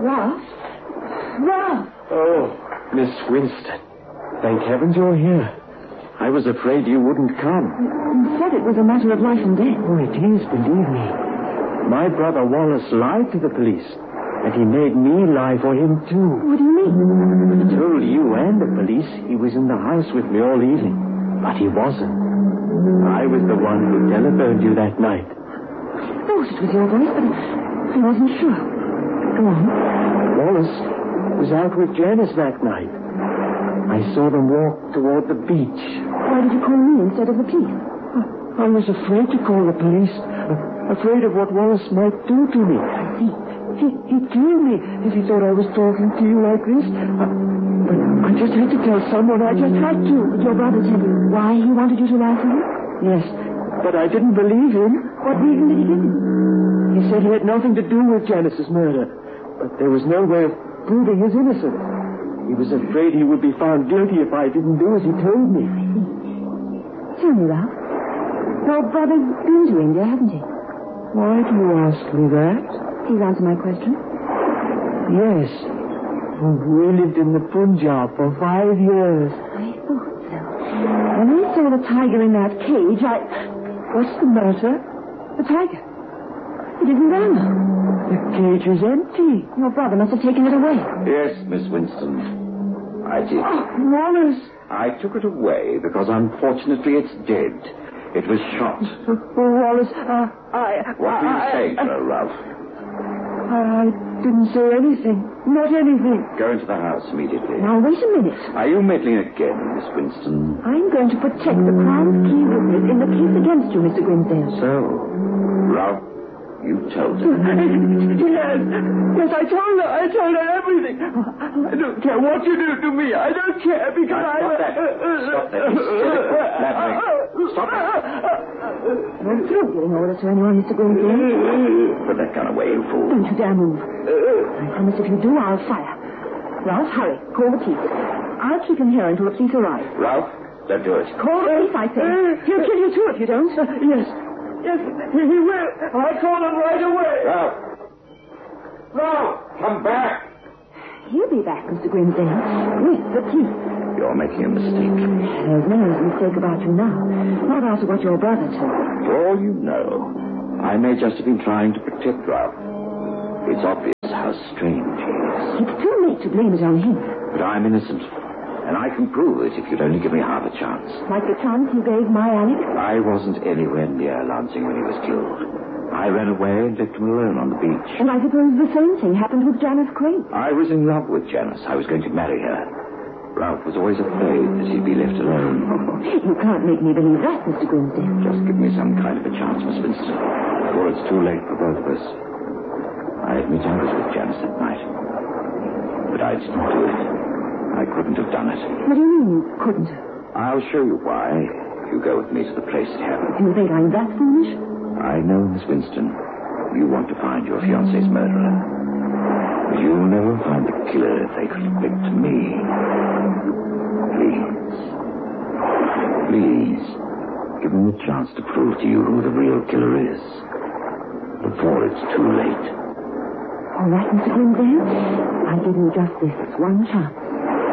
Ralph? Ralph! Oh, Miss Winston. Thank heavens you're here. I was afraid you wouldn't come. You said it was a matter of life and death. Oh, it is, believe me. My brother Wallace lied to the police, and he made me lie for him, too. What do you mean? He told you and the police he was in the house with me all evening, but he wasn't. I was the one who telephoned you that night. I thought it was your voice, but I wasn't sure. Go on. Wallace was out with Janice that night. I saw them walk toward the beach. Why did you call me instead of the police? I was afraid to call the police. Afraid of what Wallace might do to me. He'd kill me if he thought I was talking to you like this. But I just had to tell someone. I just had to. Did your brother tell you why he wanted you to lie to him? Yes, but I didn't believe him. What reason did he give you? He said he had nothing to do with Janice's murder. But there was no way of proving his innocence. He was afraid he would be found guilty if I didn't do as he told me. Tell me, Ralph. Your brother's been to India, hasn't he? Why do you ask me that? Please answer my question. Yes. We lived in the Punjab for 5 years. I thought so. When I saw the tiger in that cage, What's the matter? The tiger. It isn't there now. The cage is empty. Your brother must have taken it away. Yes, Miss Winston. I did. Oh, Wallace! I took it away because, unfortunately, it's dead. It was shot. Wallace, What were you saying, sir, Ralph? I didn't say anything. Not anything. Go into the house immediately. Now, wait a minute. Are you meddling again, Miss Winston? I'm going to protect the Crown's key witness in the case against you, Mr. Grimsdale. So, Ralph, you told her. Yes, I told her everything. I don't care what you do to me. I don't care because Stop that. Stop that. You're still blabbering. Stop it. Don't you giving orders to anyone, Mr. Grimsdale. Put that gun away, you fool. Don't you dare move. I promise if you do, I'll fire. Ralph, hurry. Call the police. I'll keep him here until the police arrive. Ralph, don't do it. Call the police, I say. He'll kill you too if you don't. Yes, he will. I'll call him right away. Ralph, come back. He'll be back, Mr. Grimsdale, with the police. You're making a mistake. There's no mistake about you now. Not after what your brother told. For all you know, I may just have been trying to protect Ralph. It's obvious how strange he is. It's too late to blame it on him. But I'm innocent. And I can prove it if you'd only give me half a chance. Like the chance you gave my Alex? I wasn't anywhere near Lansing when he was killed. I ran away and left him alone on the beach. And I suppose the same thing happened with Janice Crane. I was in love with Janice. I was going to marry her. Ralph was always afraid that he'd be left alone. You can't make me believe that, Mr. Grimsdale. Just give me some kind of a chance, Miss Winston, before it's too late for both of us. I admit I was with Janice that night. But I didn't do it. I couldn't have done it. What do you mean you couldn't? I'll show you why if you go with me to the place it happened. Do you think I'm that foolish? I know, Miss Winston, you want to find your fiancé's murderer. But you'll never find the killer if they could pick to me. Please, give me a chance to prove to you who the real killer is. Before it's too late. All right, Mr. Grimsdale. I give you just this one chance.